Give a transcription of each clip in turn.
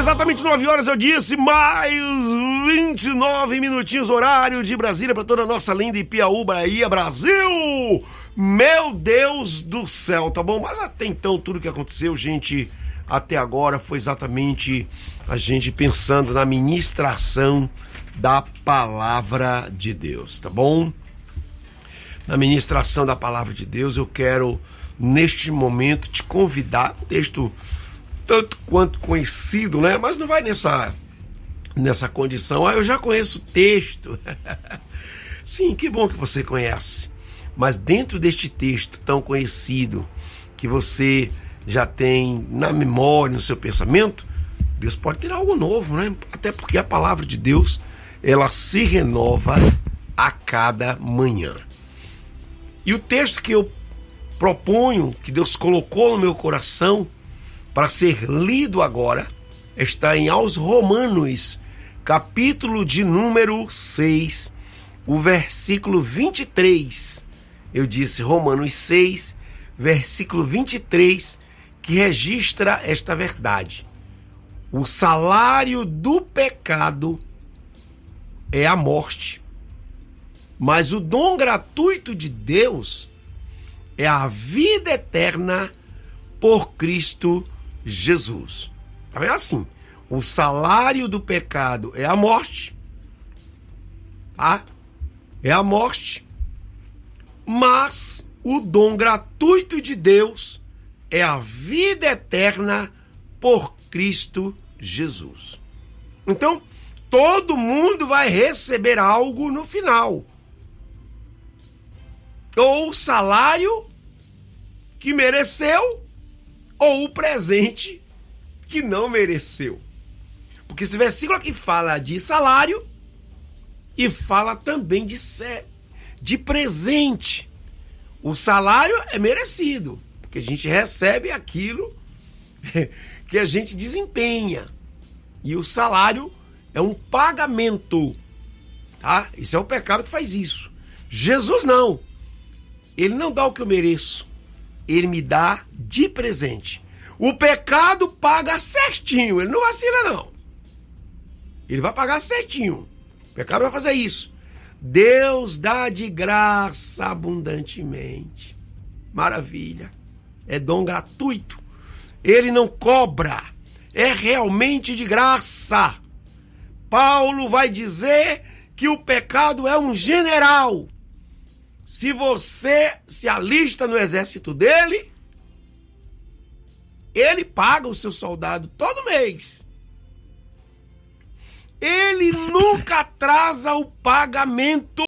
exatamente 9 horas, eu disse, mais 29 minutinhos, horário de Brasília para toda a nossa linda Ipiaú, Bahia, Brasil! Meu Deus do céu, tá bom? Mas até então, tudo que aconteceu, gente, até agora foi exatamente a gente pensando na ministração da palavra de Deus, tá bom? Na ministração da palavra de Deus, eu quero, neste momento, te convidar, um texto tanto quanto conhecido, né? Mas não vai nessa condição. Eu já conheço o texto. Sim, que bom que você conhece. Mas dentro deste texto tão conhecido, que você já tem na memória, no seu pensamento, Deus pode ter algo novo, né? Até porque a palavra de Deus, ela se renova a cada manhã. E o texto que eu proponho, que Deus colocou no meu coração, para ser lido agora, está em aos Romanos, capítulo de número 6, o versículo 23. Eu disse Romanos 6, versículo 23, que registra esta verdade. O salário do pecado é a morte, mas o dom gratuito de Deus é a vida eterna por Cristo Jesus. Então é assim, o salário do pecado é a morte, tá? É a morte, mas o dom gratuito de Deus é a vida eterna por Cristo Jesus. Então, todo mundo vai receber algo no final. Ou o salário que mereceu, ou o presente que não mereceu. Porque esse versículo aqui fala de salário e fala também de presente. O salário é merecido, porque a gente recebe aquilo que a gente desempenha. E o salário é um pagamento, tá? Isso é o pecado que faz isso. Jesus não. Ele não dá o que eu mereço. Ele me dá de presente. O pecado paga certinho. Ele não vacila, não. Ele vai pagar certinho. O pecado vai fazer isso. Deus dá de graça abundantemente. Maravilha. É dom gratuito. Ele não cobra. É realmente de graça. Paulo vai dizer que o pecado é um general. Se você se alista no exército dele, ele paga o seu soldado todo mês. Ele nunca atrasa o pagamento.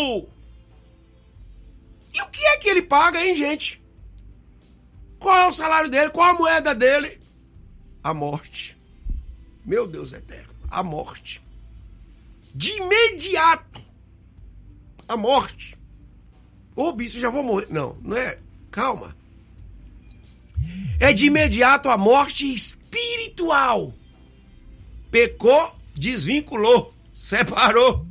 E o que é que ele paga, hein, gente? Qual é o salário dele? Qual a moeda dele? A morte. Meu Deus eterno, a morte. De imediato, a morte. Ô, bicho, já vou morrer. Não, não é. Calma. É de imediato a morte espiritual. Pecou, desvinculou, separou.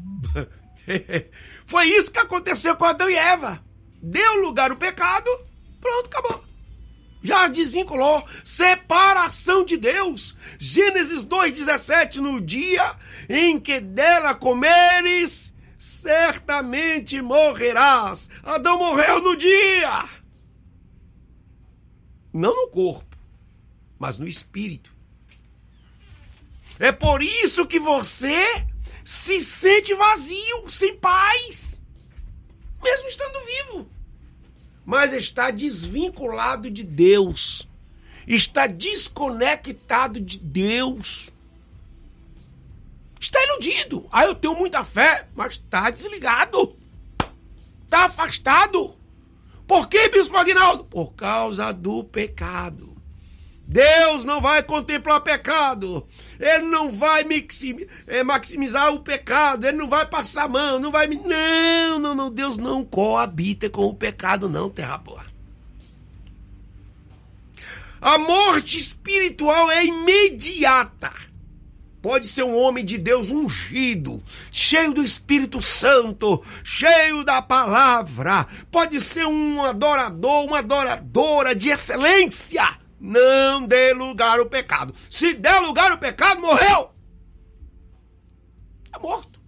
Foi isso que aconteceu com Adão e Eva. Deu lugar ao pecado, pronto, acabou. Já desvinculou. Separação de Deus. Gênesis 2,17, no dia em que dela comeres, certamente morrerás. Adão morreu no dia. Não no corpo, mas no espírito. É por isso que você se sente vazio, sem paz, mesmo estando vivo. Mas está desvinculado de Deus. Está desconectado de Deus. Está iludido. Eu tenho muita fé, mas está desligado. Está afastado. Por que, Bispo Aguinaldo? Por causa do pecado. Deus não vai contemplar pecado. Ele não vai maximizar o pecado. Ele não vai passar a mão. Não vai... Não. Deus não coabita com o pecado, não, terra boa. A morte espiritual é imediata. Pode ser um homem de Deus ungido, cheio do Espírito Santo, cheio da palavra. Pode ser um adorador, uma adoradora de excelência. Não dê lugar ao pecado. Se der lugar ao pecado, morreu. É morto.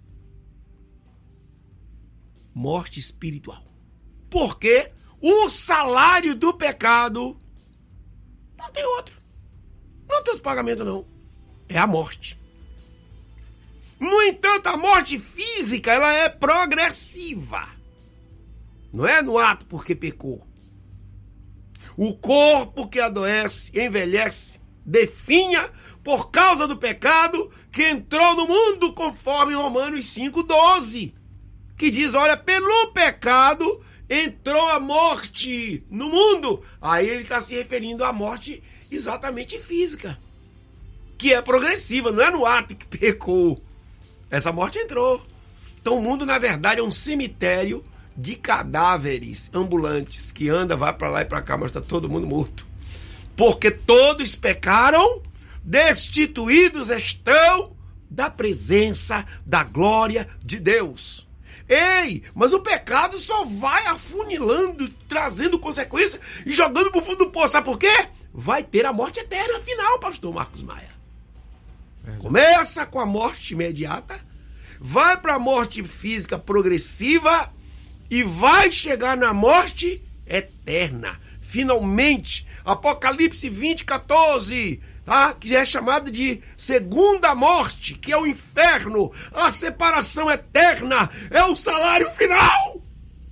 Morte espiritual. Porque o salário do pecado não tem outro. Não tem outro pagamento, não. É a morte. No entanto, a morte física, ela é progressiva. Não é no ato porque pecou. O corpo que adoece, envelhece, definha por causa do pecado que entrou no mundo, conforme Romanos 5,12, que diz, olha, pelo pecado entrou a morte no mundo. Aí ele está se referindo à morte exatamente física, que é progressiva, não é no ato que pecou. Essa morte entrou. Então o mundo, na verdade, é um cemitério de cadáveres ambulantes, que anda, vai para lá e para cá, mas está todo mundo morto. Porque todos pecaram, destituídos estão da presença, da glória de Deus. Ei, mas o pecado só vai afunilando, trazendo consequências e jogando para o fundo do poço. Sabe por quê? Vai ter a morte eterna final, pastor Marcos Maia. Começa com a morte imediata, vai para a morte física progressiva e vai chegar na morte eterna. Finalmente, Apocalipse 20:14, tá? Que é chamada de segunda morte, que é o inferno, a separação eterna, é o salário final.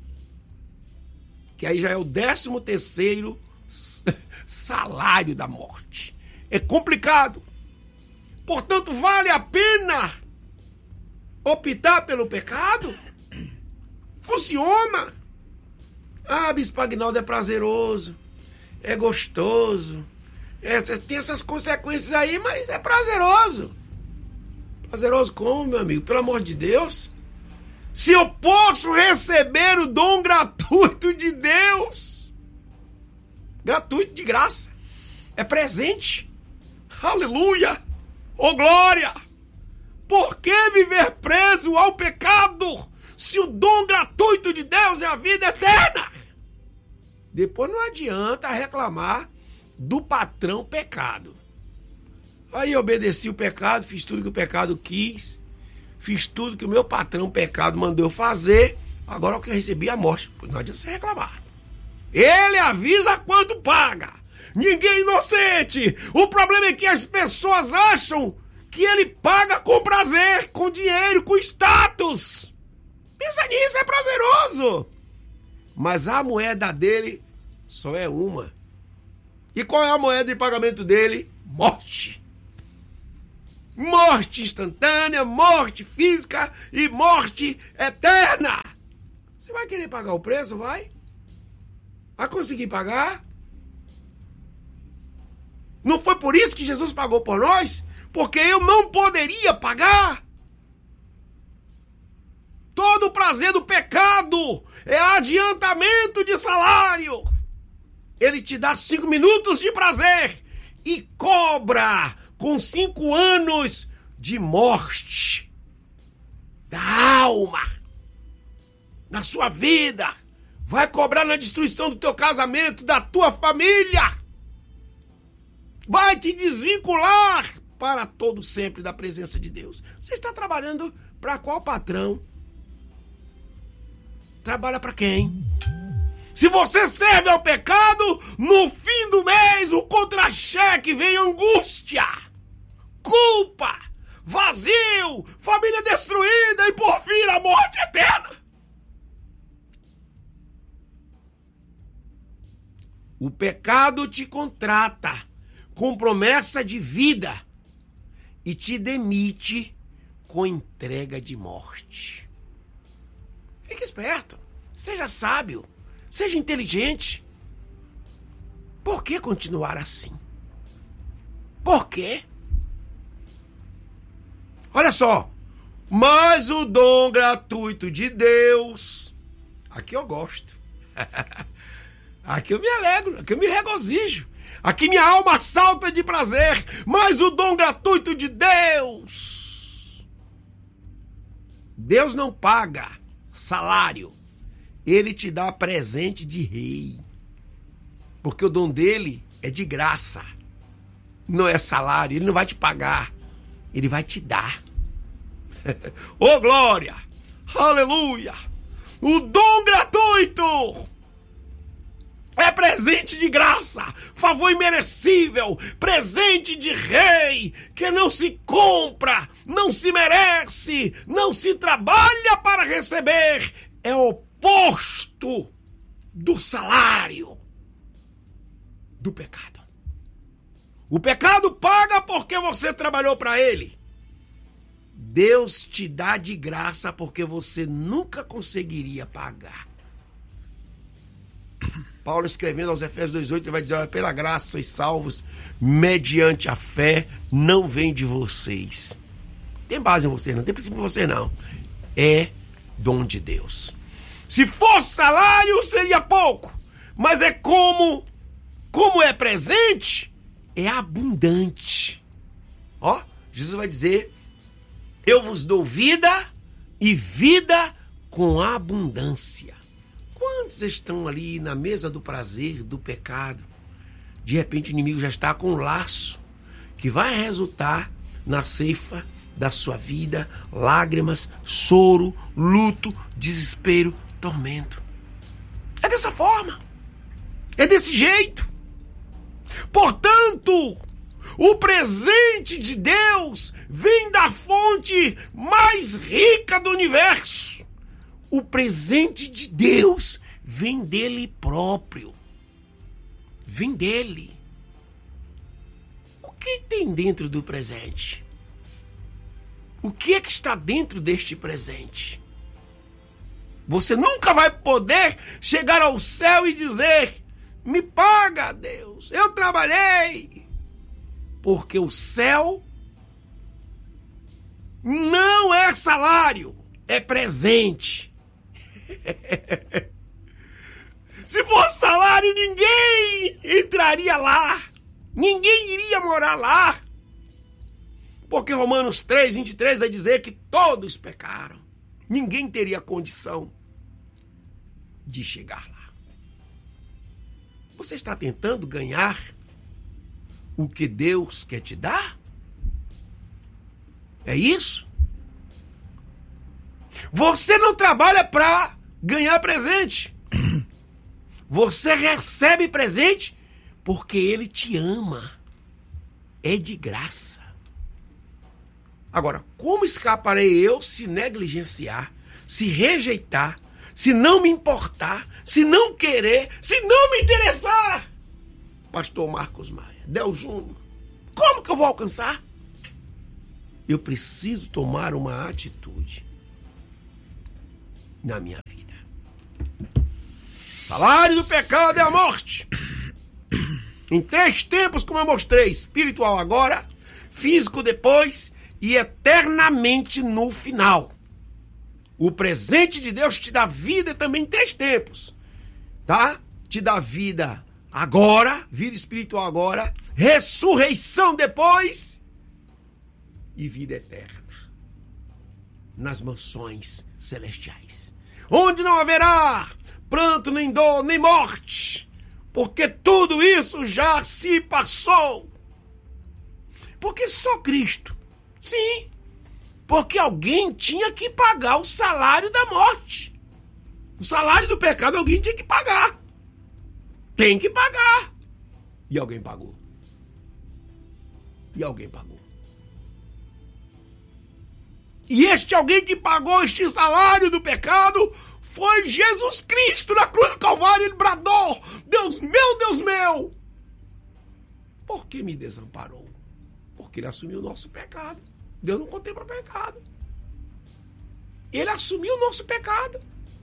Que aí já é o 13º salário da morte. É complicado. Portanto, vale a pena optar pelo pecado? Funciona. Ah, Bispo Aguinaldo, é prazeroso, é gostoso, tem essas consequências aí, mas é prazeroso. Prazeroso como, meu amigo? Pelo amor de Deus. Se eu posso receber o dom gratuito de Deus, gratuito de graça, é presente. Aleluia! Oh, glória! Por que viver preso ao pecado, se o dom gratuito de Deus é a vida eterna? Depois não adianta reclamar do patrão pecado. Aí eu obedeci o pecado, fiz tudo que o pecado quis, fiz tudo que o meu patrão pecado mandou eu fazer, agora eu recebi a morte. Pois não adianta você reclamar. Ele avisa quanto paga. Ninguém é inocente. O problema é que as pessoas acham que ele paga com prazer, com dinheiro, com status. Pensa nisso, é prazeroso. Mas a moeda dele só é uma. E qual é a moeda de pagamento dele? Morte. Morte instantânea, morte física e morte eterna. Você vai querer pagar o preço? Vai? Vai conseguir pagar? Não foi por isso que Jesus pagou por nós? Porque eu não poderia pagar. Todo o prazer do pecado é adiantamento de salário. Ele te dá 5 minutos de prazer e cobra com 5 anos de morte da alma, na sua vida. Vai cobrar na destruição do teu casamento, da tua família. Vai te desvincular para todo sempre da presença de Deus. Você está trabalhando para qual patrão? Trabalha para quem? Se você serve ao pecado, no fim do mês o contra-cheque vem angústia, culpa, vazio, família destruída e por fim a morte eterna. O pecado te contrata com promessa de vida e te demite com entrega de morte. Fique esperto, seja sábio, seja inteligente. Por que continuar assim? Por quê? Olha só, mas o dom gratuito de Deus, aqui eu gosto, aqui eu me alegro, aqui eu me regozijo. Aqui minha alma salta de prazer, mas o dom gratuito de Deus. Deus não paga salário, ele te dá presente de rei. Porque o dom dele é de graça. Não é salário, ele não vai te pagar. Ele vai te dar. Ô glória! Aleluia! O dom gratuito é presente de graça, favor imerecível, presente de rei, que não se compra, não se merece, não se trabalha para receber. É o oposto do salário do pecado. O pecado paga porque você trabalhou para ele. Deus te dá de graça porque você nunca conseguiria pagar. Paulo, escrevendo aos Efésios 2,8, ele vai dizer: olha, pela graça sois salvos, mediante a fé, não vem de vocês. Tem base em você, não tem princípio em você, não. É dom de Deus. Se fosse salário, seria pouco. Mas é como é presente, é abundante. Ó, Jesus vai dizer: eu vos dou vida e vida com abundância. Quantos estão ali na mesa do prazer, do pecado? De repente o inimigo já está com um laço que vai resultar na ceifa da sua vida, lágrimas, choro, luto, desespero, tormento. É dessa forma. É desse jeito. Portanto, o presente de Deus vem da fonte mais rica do universo. O presente de Deus vem dele próprio. Vem dele. O que tem dentro do presente? O que é que está dentro deste presente? Você nunca vai poder chegar ao céu e dizer: me paga, Deus, eu trabalhei. Porque o céu não é salário, é presente. Se fosse salário, ninguém entraria lá. Ninguém iria morar lá. Porque Romanos 3:23 vai dizer que todos pecaram. Ninguém teria condição de chegar lá. Você está tentando ganhar o que Deus quer te dar? É isso? Você não trabalha para ganhar presente. Você recebe presente porque Ele te ama. É de graça. Agora, como escaparei eu se negligenciar, se rejeitar, se não me importar, se não querer, se não me interessar? Pastor Marcos Maia, Del Júnior, como que eu vou alcançar? Eu preciso tomar uma atitude na minha vida. O salário do pecado é a morte. Em 3 tempos, como eu mostrei: espiritual agora, físico depois e eternamente no final. O presente de Deus te dá vida também em 3 tempos, tá? Te dá vida agora, vida espiritual agora, ressurreição depois e vida eterna nas mansões celestiais, onde não haverá pranto, nem dor, nem morte, porque tudo isso já se passou. Porque só Cristo. Sim, porque alguém tinha que pagar o salário da morte. O salário do pecado alguém tinha que pagar. Tem que pagar. E alguém pagou. E alguém pagou. E este alguém que pagou este salário do pecado foi Jesus Cristo. Na cruz do Calvário ele bradou: Deus meu, por que me desamparou? Porque ele assumiu o nosso pecado. Deus não contempla o pecado. Ele assumiu o nosso pecado.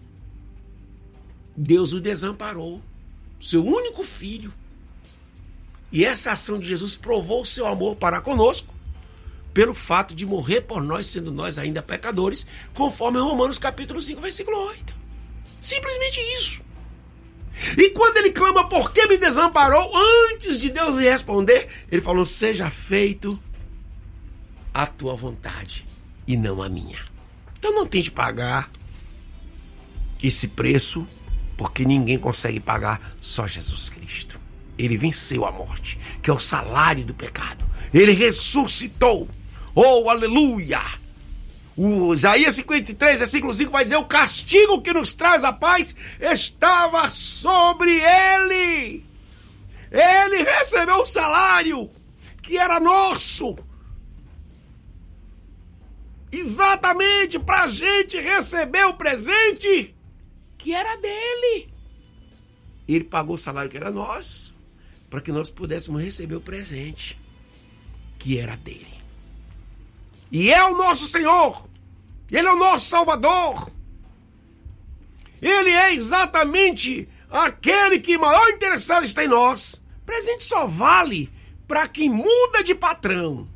Deus o desamparou. Seu único filho. E essa ação de Jesus provou o seu amor para conosco pelo fato de morrer por nós, sendo nós ainda pecadores, conforme Romanos capítulo 5, versículo 8. Simplesmente isso. E quando ele clama: por que me desamparou? Antes de Deus lhe responder, ele falou: seja feito a tua vontade e não a minha. Então não tente pagar esse preço, porque ninguém consegue pagar, só Jesus Cristo. Ele venceu a morte, que é o salário do pecado. Ele ressuscitou. Oh, aleluia! O Isaías 53, versículo 5 vai dizer: o castigo que nos traz a paz estava sobre ele. Ele recebeu o salário que era nosso. Exatamente para a gente receber o presente que era dele. Ele pagou o salário que era nosso, para que nós pudéssemos receber o presente que era dele. E é o nosso Senhor. Ele é o nosso Salvador. Ele é exatamente aquele que maior interessado está em nós. Presente só vale para quem muda de patrão.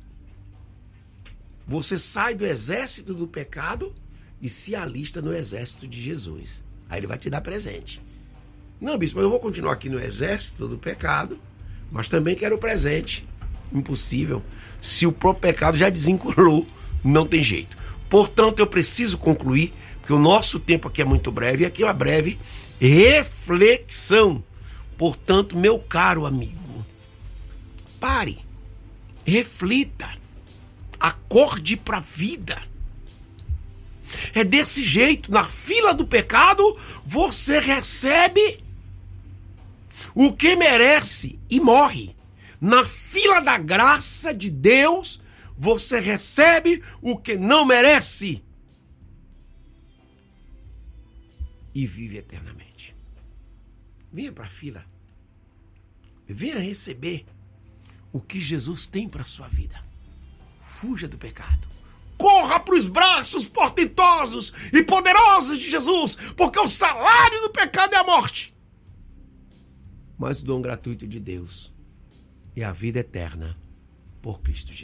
Você sai do exército do pecado e se alista no exército de Jesus. Aí ele vai te dar presente. Não, bispo, mas eu vou continuar aqui no exército do pecado, mas também quero presente. Impossível. Se o próprio pecado já desencolou, não tem jeito. Portanto, eu preciso concluir, porque o nosso tempo aqui é muito breve, e aqui é uma breve reflexão. Portanto, meu caro amigo, pare, reflita, acorde para a vida. É desse jeito, na fila do pecado, você recebe o que merece e morre. Na fila da graça de Deus, você recebe o que não merece e vive eternamente. Venha para a fila. Venha receber o que Jesus tem para a sua vida. Fuja do pecado. Corra para os braços portentosos e poderosos de Jesus, porque o salário do pecado é a morte. Mas o dom gratuito de Deus é a vida eterna por Cristo Jesus.